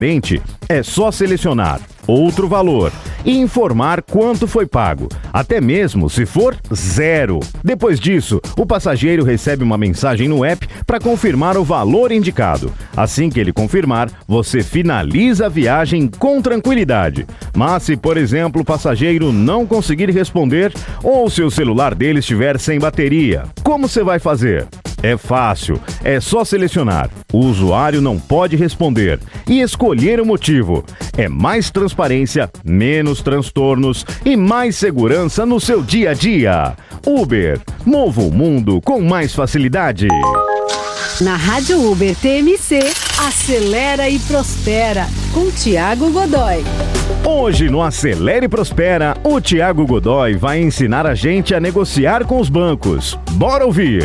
É só selecionar outro valor e informar quanto foi pago, até mesmo se for zero. Depois disso, o passageiro recebe uma mensagem no app para confirmar o valor indicado. Assim que ele confirmar, você finaliza a viagem com tranquilidade. Mas se, por exemplo, o passageiro não conseguir responder ou se o celular dele estiver sem bateria, como você vai fazer? É fácil, é só selecionar. O usuário não pode responder e escolher o motivo. É mais transparência, menos transtornos e mais segurança no seu dia a dia. Uber, mova o mundo com mais facilidade. Na Rádio Uber TMC, Acelera e Prospera, com Thiago Godoy. Hoje no Acelera e Prospera, o Thiago Godoy vai ensinar a gente a negociar com os bancos. Bora ouvir!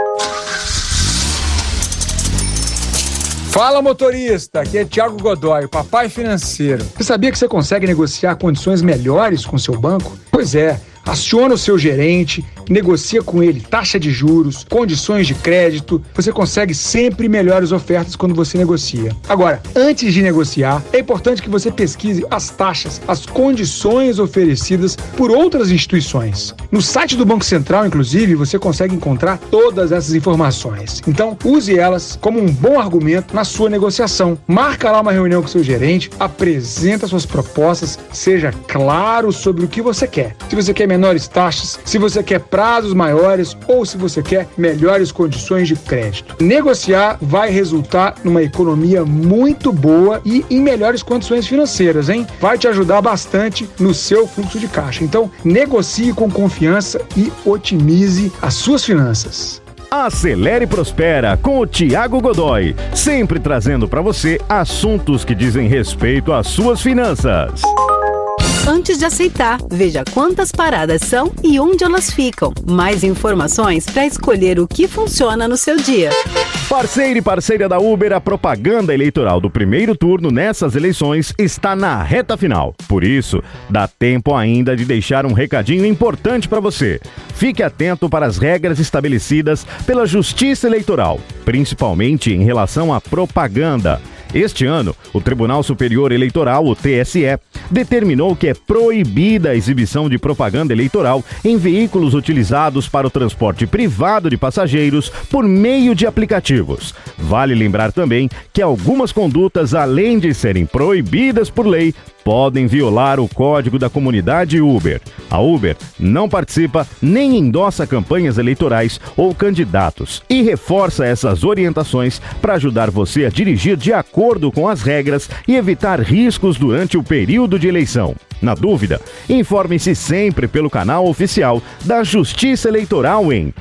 Fala, motorista, aqui é Thiago Godoy, o papai financeiro. Você sabia que você consegue negociar condições melhores com seu banco? Pois é, aciona o seu gerente, negocia com ele taxa de juros, condições de crédito. Você consegue sempre melhores ofertas quando você negocia. Agora, antes de negociar, é importante que você pesquise as taxas, as condições oferecidas por outras instituições. No site do Banco Central, inclusive, você consegue encontrar todas essas informações. Então, use elas como um bom argumento na sua negociação. Marca lá uma reunião com seu gerente, apresenta suas propostas, seja claro sobre o que você quer. Se você quer menores taxas, se você quer prazos maiores ou se você quer melhores condições de crédito. Negociar vai resultar numa economia muito boa e em melhores condições financeiras, hein? Vai te ajudar bastante no seu fluxo de caixa. Então, negocie com confiança e otimize as suas finanças. Acelere e Prospera com o Thiago Godoy, sempre trazendo para você assuntos que dizem respeito às suas finanças. Antes de aceitar, veja quantas paradas são e onde elas ficam. Mais informações para escolher o que funciona no seu dia. Parceiro e parceira da Uber, a propaganda eleitoral do primeiro turno nessas eleições está na reta final. Por isso, dá tempo ainda de deixar um recadinho importante para você. Fique atento para as regras estabelecidas pela Justiça Eleitoral, principalmente em relação à propaganda. Este ano, o Tribunal Superior Eleitoral, o TSE, determinou que é proibida a exibição de propaganda eleitoral em veículos utilizados para o transporte privado de passageiros por meio de aplicativos. Vale lembrar também que algumas condutas, além de serem proibidas por lei, podem violar o código da comunidade Uber. A Uber não participa nem endossa campanhas eleitorais ou candidatos e reforça essas orientações para ajudar você a dirigir de acordo com as regras e evitar riscos durante o período de eleição. Na dúvida, informe-se sempre pelo canal oficial da Justiça Eleitoral em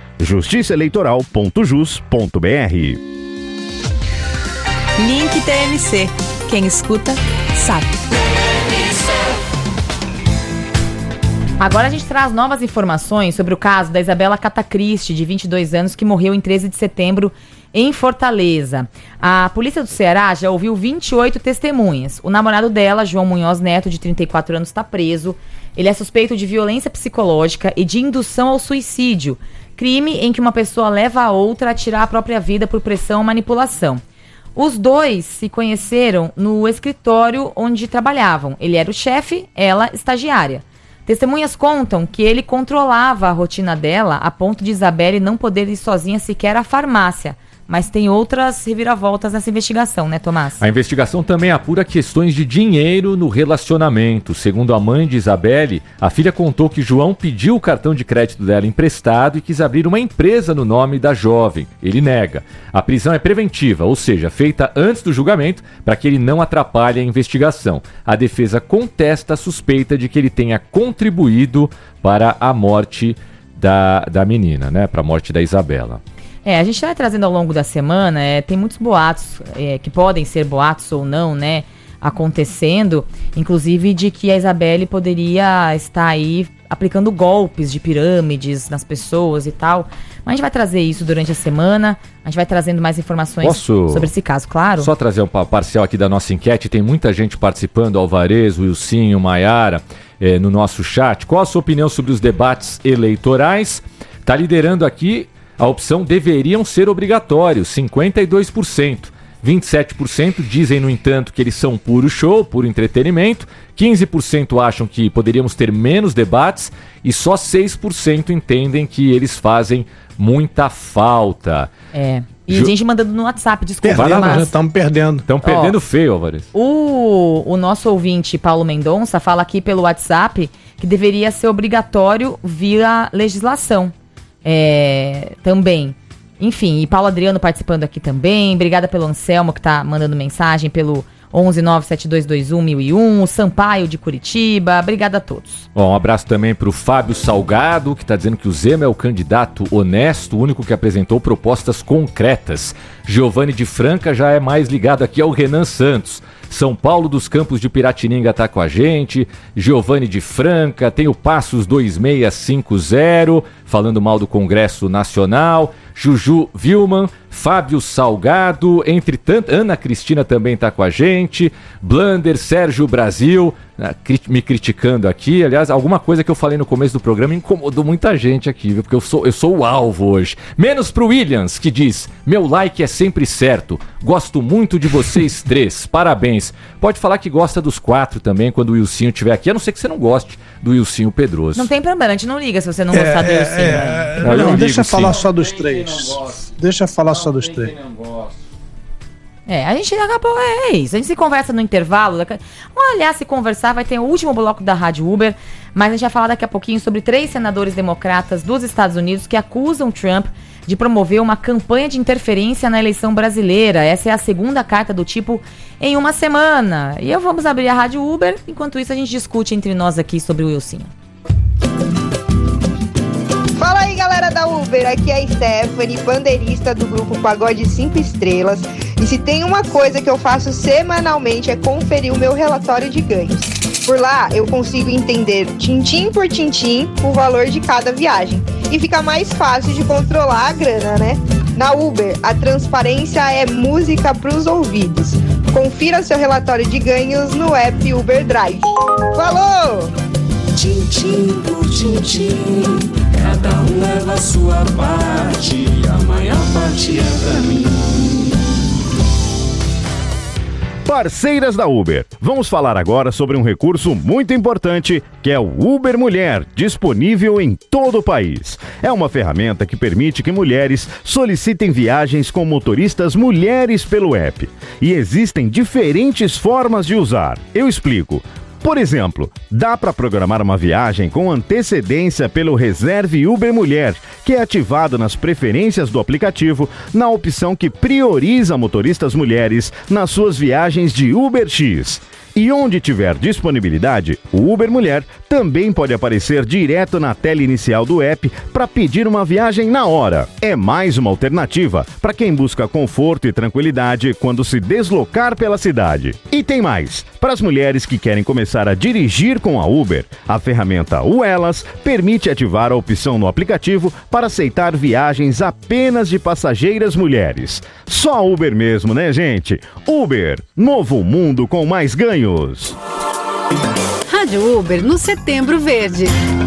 justiçaeleitoral.jus.br. Link TMC. Quem escuta, sabe. Agora a gente traz novas informações sobre o caso da Isabela Catacristi, de 22 anos, que morreu em 13 de setembro em Fortaleza. A polícia do Ceará já ouviu 28 testemunhas. O namorado dela, João Munhoz Neto, de 34 anos, está preso. Ele é suspeito de violência psicológica e de indução ao suicídio, crime em que uma pessoa leva a outra a tirar a própria vida por pressão ou manipulação. Os dois se conheceram no escritório onde trabalhavam. Ele era o chefe, ela estagiária. Testemunhas contam que ele controlava a rotina dela a ponto de Isabelle não poder ir sozinha sequer à farmácia. Mas tem outras reviravoltas nessa investigação, né, Tomás? A investigação também apura questões de dinheiro no relacionamento. Segundo a mãe de Isabelle, a filha contou que João pediu o cartão de crédito dela emprestado e quis abrir uma empresa no nome da jovem. Ele nega. A prisão é preventiva, ou seja, feita antes do julgamento para que ele não atrapalhe a investigação. A defesa contesta a suspeita de que ele tenha contribuído para a morte da menina, né? Para a morte da Isabela. A gente vai trazendo ao longo da semana, tem muitos boatos, que podem ser boatos ou não, né, acontecendo, inclusive de que a Isabelle poderia estar aí aplicando golpes de pirâmides nas pessoas e tal. Mas a gente vai trazer isso durante a semana, a gente vai trazendo mais informações sobre esse caso, claro. Só trazer um parcial aqui da nossa enquete, tem muita gente participando, Alvarez, Wilsinho, Maiara, no nosso chat. Qual a sua opinião sobre os debates eleitorais? Tá liderando aqui a opção deveriam ser obrigatórios, 52%. 27% dizem, no entanto, que eles são puro show, puro entretenimento, 15% acham que poderíamos ter menos debates e só 6% entendem que eles fazem muita falta. E gente mandando no WhatsApp, desculpa. Já estamos perdendo. Estão perdendo feio, Álvares. O nosso ouvinte, Paulo Mendonça, fala aqui pelo WhatsApp que deveria ser obrigatório via legislação também. Enfim, e Paulo Adriano participando aqui também. Obrigada pelo Anselmo, que tá mandando mensagem pelo 11972211001, o Sampaio de Curitiba. Obrigada a todos. Um abraço também para o Fábio Salgado, que está dizendo que o Zema é o candidato honesto, o único que apresentou propostas concretas. Giovanni de Franca já é mais ligado aqui ao Renan Santos. São Paulo dos Campos de Piratininga está com a gente. Giovanni de Franca, tem o Passos 2650, falando mal do Congresso Nacional. Juju Vilman, Fábio Salgado, entre tanto, Ana Cristina também está com a gente. Blander, Sérgio Brasil, me criticando aqui. Aliás, alguma coisa que eu falei no começo do programa incomodou muita gente aqui, viu? Porque eu sou o alvo hoje. Menos pro Williams, que diz: meu like é sempre certo. Gosto muito de vocês três. Parabéns. Pode falar que gosta dos 4 também quando o Wilsinho estiver aqui, a não ser que você não goste do Wilsinho Pedroso. Não tem problema, a gente não liga se você não gostar do Wilsinho. Não, deixa eu falar só dos 3. Deixa eu falar só dos 3. A gente acabou, isso. A gente se conversa no intervalo. Aliás, se conversar, vai ter o último bloco da Rádio Uber. Mas a gente vai falar daqui a pouquinho sobre 3 senadores democratas dos Estados Unidos que acusam Trump de promover uma campanha de interferência na eleição brasileira. Essa é a segunda carta do tipo em uma semana. E vamos abrir a Rádio Uber. Enquanto isso, a gente discute entre nós aqui sobre o Wilsinho. Fala aí, galera da Uber, aqui é a Stephanie, pandeirista do grupo Pagode 5 Estrelas. E se tem uma coisa que eu faço semanalmente é conferir o meu relatório de ganhos. Por lá eu consigo entender tintim por tintim o valor de cada viagem. E fica mais fácil de controlar a grana, né? Na Uber, a transparência é música pros ouvidos. Confira seu relatório de ganhos no app Uber Drive. Falou! Tintim por tintim, cada um leva a sua parte, a maior parte é pra mim. Parceiras da Uber, vamos falar agora sobre um recurso muito importante que é o Uber Mulher, disponível em todo o país. É uma ferramenta que permite que mulheres solicitem viagens com motoristas mulheres pelo app. E existem diferentes formas de usar. Eu explico. Por exemplo, dá para programar uma viagem com antecedência pelo Reserve Uber Mulher, que é ativado nas preferências do aplicativo na opção que prioriza motoristas mulheres nas suas viagens de UberX. E onde tiver disponibilidade, o Uber Mulher também pode aparecer direto na tela inicial do app para pedir uma viagem na hora. É mais uma alternativa para quem busca conforto e tranquilidade quando se deslocar pela cidade. E tem mais! Para as mulheres que querem começar a dirigir com a Uber, a ferramenta Uelas permite ativar a opção no aplicativo para aceitar viagens apenas de passageiras mulheres. Só a Uber mesmo, né, gente? Uber, novo mundo com mais ganhos. Rádio Uber no Setembro Verde.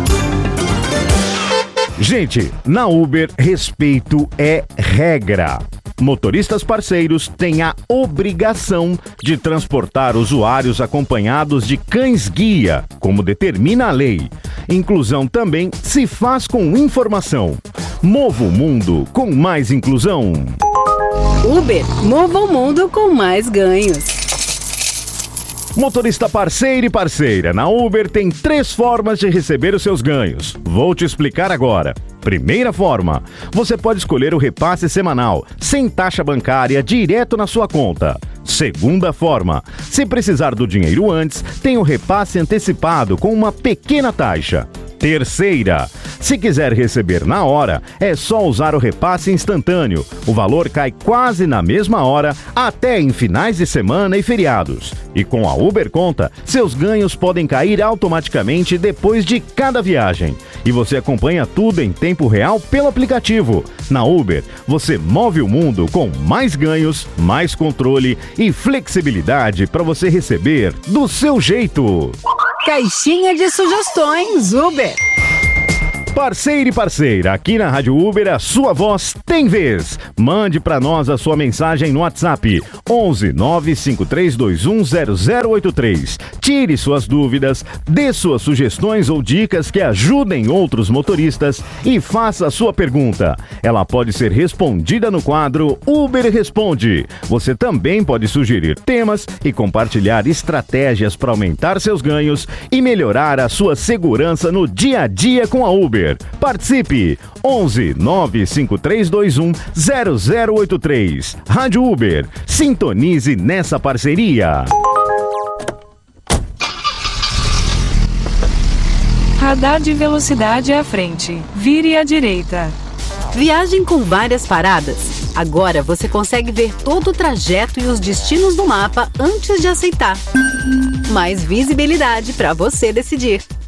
Gente, na Uber, respeito é regra. Motoristas parceiros têm a obrigação de transportar usuários acompanhados de cães-guia, como determina a lei. Inclusão também se faz com informação. Mova o mundo com mais inclusão. Uber, mova o mundo com mais ganhos. Motorista parceiro e parceira, na Uber tem 3 formas de receber os seus ganhos. Vou te explicar agora. Primeira forma, você pode escolher o repasse semanal, sem taxa bancária, direto na sua conta. Segunda forma, se precisar do dinheiro antes, tem o repasse antecipado com uma pequena taxa. Terceira, se quiser receber na hora, é só usar o repasse instantâneo. O valor cai quase na mesma hora, até em finais de semana e feriados. E com a Uber Conta, seus ganhos podem cair automaticamente depois de cada viagem. E você acompanha tudo em tempo real pelo aplicativo. Na Uber, você move o mundo com mais ganhos, mais controle e flexibilidade para você receber do seu jeito. Caixinha de sugestões Uber. Parceiro e parceira, aqui na Rádio Uber a sua voz tem vez. Mande para nós a sua mensagem no WhatsApp 11 95321 0083. Tire suas dúvidas, dê suas sugestões ou dicas que ajudem outros motoristas e faça a sua pergunta. Ela pode ser respondida no quadro Uber Responde. Você também pode sugerir temas e compartilhar estratégias para aumentar seus ganhos e melhorar a sua segurança no dia a dia com a Uber. Participe! 11 95321 0083. Rádio Uber. Sintonize nessa parceria. Radar de velocidade à frente. Vire à direita. Viagem com várias paradas. Agora você consegue ver todo o trajeto e os destinos do mapa antes de aceitar. Mais visibilidade para você decidir.